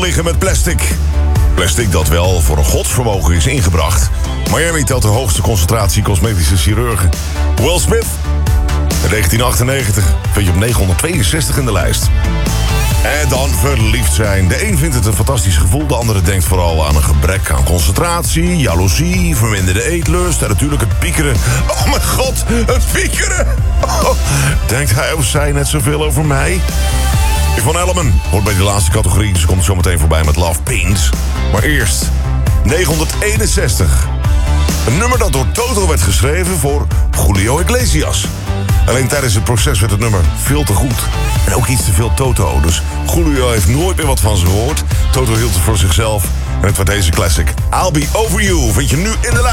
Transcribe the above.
liggen met plastic. Plastic dat wel voor een godsvermogen is ingebracht. Miami telt de hoogste concentratie cosmetische chirurgen. Will Smith. In 1998 vind je op 962 in de lijst. En dan verliefd zijn. De een vindt het een fantastisch gevoel. De andere denkt vooral aan een gebrek aan concentratie, jaloezie, verminderde eetlust en natuurlijk het piekeren. Oh mijn god, het piekeren! Oh, denkt hij of zij net zoveel over mij? Yvonne Elliman hoort bij de laatste categorie. Ze komt zo meteen voorbij met Love Pains. Maar eerst 961. Een nummer dat door Toto werd geschreven voor Julio Iglesias. Alleen tijdens het proces werd het nummer veel te goed. En ook iets te veel Toto. Dus Julio heeft nooit meer wat van ze gehoord. Toto hield het voor zichzelf. En het werd deze classic. I'll Be Over You vind je nu in de lijst.